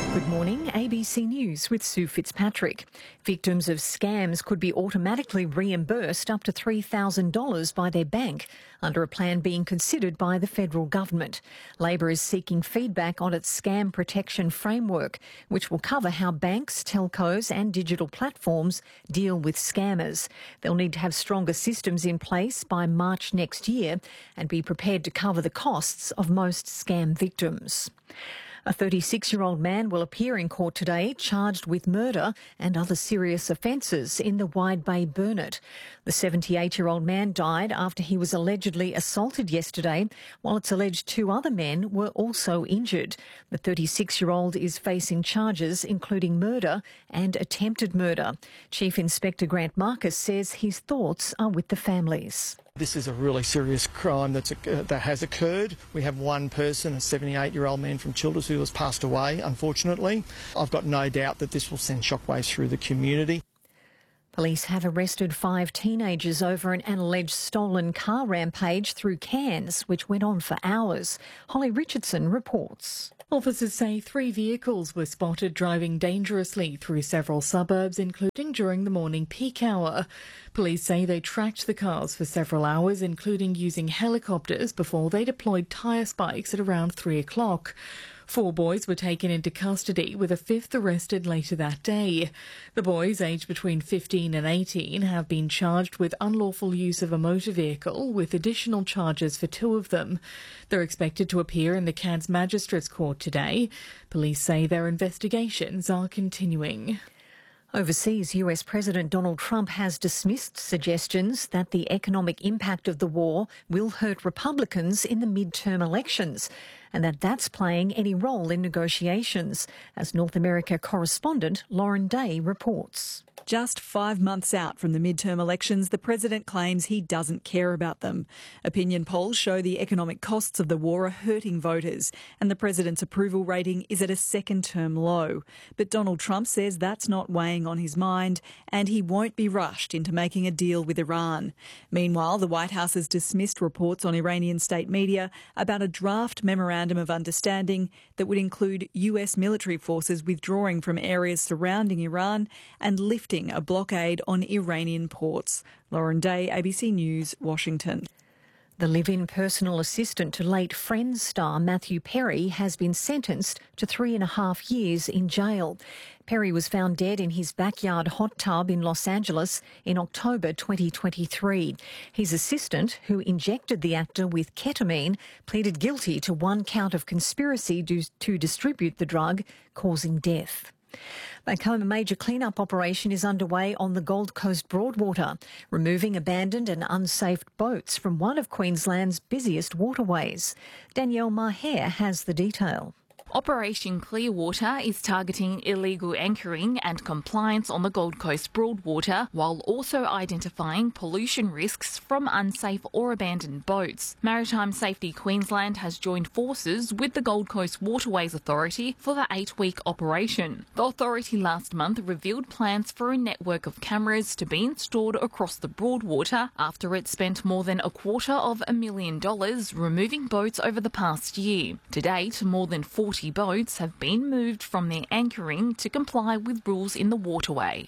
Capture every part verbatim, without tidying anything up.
Good morning, A B C News with Sue Fitzpatrick. Victims of scams could be automatically reimbursed up to three thousand dollars by their bank under a plan being considered by the federal government. Labor is seeking feedback on its scam protection framework, which will cover how banks, telcos and digital platforms deal with scammers. They'll need to have stronger systems in place by March next year and be prepared to cover the costs of most scam victims. A thirty-six-year-old man will appear in court today charged with murder and other serious offences in the Wide Bay Burnett. The seventy-eight-year-old man died after he was allegedly assaulted yesterday, while it's alleged two other men were also injured. The thirty-six-year-old is facing charges including murder and attempted murder. Chief Inspector Grant Marcus says his thoughts are with the families. This is a really serious crime that's, uh, that has occurred. We have one person, a seventy-eight-year-old man from Childers, who has passed away, unfortunately. I've got no doubt that this will send shockwaves through the community. Police have arrested five teenagers over an, an alleged stolen car rampage through Cairns, which went on for hours. Holly Richardson reports. Officers say three vehicles were spotted driving dangerously through several suburbs, including during the morning peak hour. Police say they tracked the cars for several hours, including using helicopters, before they deployed tyre spikes at around three o'clock. Four boys were taken into custody, with a fifth arrested later that day. The boys, aged between fifteen and eighteen, have been charged with unlawful use of a motor vehicle, with additional charges for two of them. They're expected to appear in the Cairns Magistrates Court today. Police say their investigations are continuing. Overseas, U S President Donald Trump has dismissed suggestions that the economic impact of the war will hurt Republicans in the midterm elections, and that that's playing any role in negotiations, as North America correspondent Lauren Day reports. Just five months out from the midterm elections, the president claims he doesn't care about them. Opinion polls show the economic costs of the war are hurting voters, and the president's approval rating is at a second-term low. But Donald Trump says that's not weighing on his mind, and he won't be rushed into making a deal with Iran. Meanwhile, the White House has dismissed reports on Iranian state media about a draft memorandum of understanding that would include U S military forces withdrawing from areas surrounding Iran and lifting a blockade on Iranian ports. Lauren Day, A B C News, Washington. The live-in personal assistant to late Friends star Matthew Perry has been sentenced to three and a half years in jail. Perry was found dead in his backyard hot tub in Los Angeles in October twenty twenty-three. His assistant, who injected the actor with ketamine, pleaded guilty to one count of conspiracy to distribute the drug, causing death. Back home, a major clean-up operation is underway on the Gold Coast Broadwater, removing abandoned and unsafe boats from one of Queensland's busiest waterways. Danielle Maher has the detail. Operation Clearwater is targeting illegal anchoring and compliance on the Gold Coast Broadwater, while also identifying pollution risks from unsafe or abandoned boats. Maritime Safety Queensland has joined forces with the Gold Coast Waterways Authority for the eight-week operation. The authority last month revealed plans for a network of cameras to be installed across the Broadwater after it spent more than a quarter of a million dollars removing boats over the past year. To date, more than forty boats have been moved from their anchoring to comply with rules in the waterway.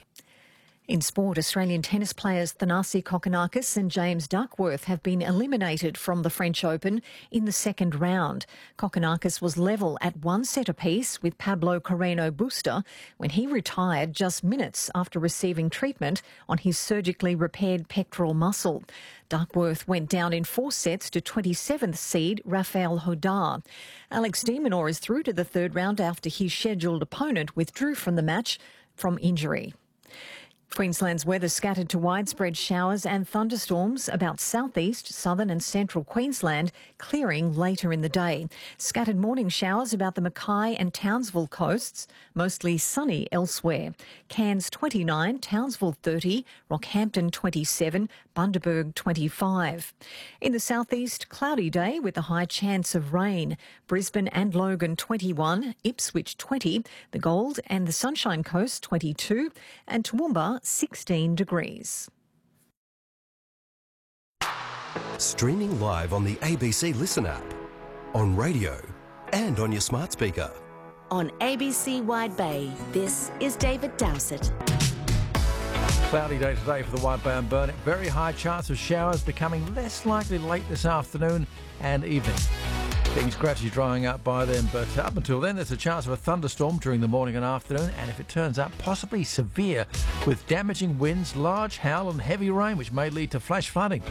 In sport, Australian tennis players Thanasi Kokkinakis and James Duckworth have been eliminated from the French Open in the second round. Kokkinakis was level at one set apiece with Pablo Carreno Busta when he retired just minutes after receiving treatment on his surgically repaired pectoral muscle. Duckworth went down in four sets to twenty-seventh seed Rafael Hodar. Alex de Minaur is through to the third round after his scheduled opponent withdrew from the match from injury. Queensland's weather scattered to widespread showers and thunderstorms about southeast, southern and central Queensland, clearing later in the day. Scattered morning showers about the Mackay and Townsville coasts, mostly sunny elsewhere. Cairns twenty-nine, Townsville thirty, Rockhampton twenty-seven, Bundaberg twenty-five. In the southeast, cloudy day with a high chance of rain. Brisbane and Logan twenty-one, Ipswich twenty, the Gold and the Sunshine Coast twenty-two, and Toowoomba sixteen degrees. Streaming live on the A B C Listen app, on radio and on your smart speaker. On A B C Wide Bay, this is David Dowsett. Cloudy day today for the Wide Bay and Burnett. Very high chance of showers, becoming less likely late this afternoon and evening. Things gradually drying up by then, but up until then there's a chance of a thunderstorm during the morning and afternoon, and if it turns up, possibly severe, with damaging winds, large hail and heavy rain, which may lead to flash flooding.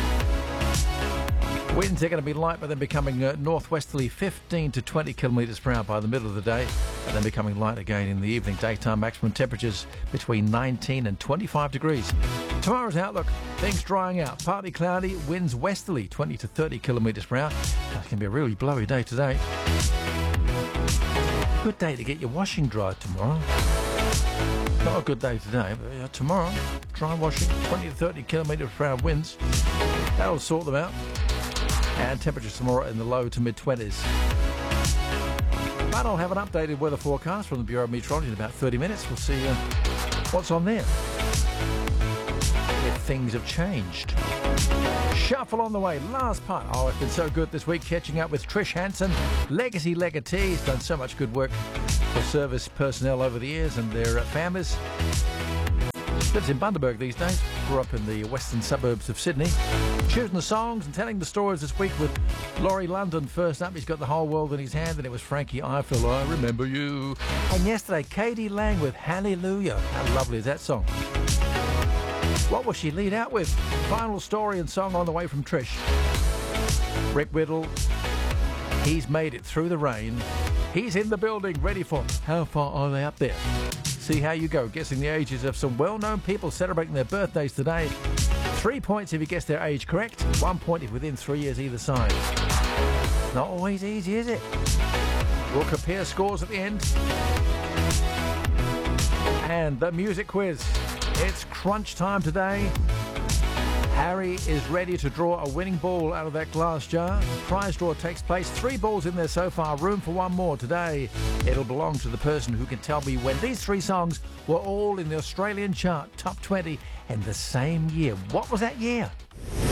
Winds are going to be light, but then becoming uh, northwesterly fifteen to twenty kilometres per hour by the middle of the day, and then becoming light again in the evening. Daytime maximum temperatures between nineteen and twenty-five degrees. Tomorrow's outlook, things drying out. Partly cloudy, winds westerly twenty to thirty kilometres per hour. It's going to be a really blowy day today. Good day to get your washing dried tomorrow. Not a good day today, but uh, tomorrow, dry washing, twenty to thirty kilometres per hour winds. That'll sort them out. And temperatures tomorrow in the low to mid-twenties. But I'll have an updated weather forecast from the Bureau of Meteorology in about thirty minutes. We'll see uh, what's on there. If things have changed. Shuffle on the way. Last part. Oh, it's been so good this week catching up with Trish Hanson, legacy legatee. He's done so much good work for service personnel over the years and their uh, families. Lives in Bundaberg these days. Grew up in the western suburbs of Sydney. Choosing the songs and telling the stories this week with Laurie London first up. He's got the whole world in his hand, and it was Frankie Eiffel, I Remember You. And yesterday, Katie Lang with Hallelujah. How lovely is that song? What will she lead out with? Final story and song on the way from Trish. Rick Whittle, he's made it through the rain. He's in the building, ready for How Far Are They Up There? See how you go, guessing the ages of some well-known people celebrating their birthdays today. Three points if you guess their age correct. One point if within three years either side. Not always easy, is it? We'll compare scores at the end. And the music quiz. It's crunch time today. Harry is ready to draw a winning ball out of that glass jar. Prize draw takes place. Three balls in there so far. Room for one more today. It'll belong to the person who can tell me when these three songs were all in the Australian chart top twenty in the same year. What was that year?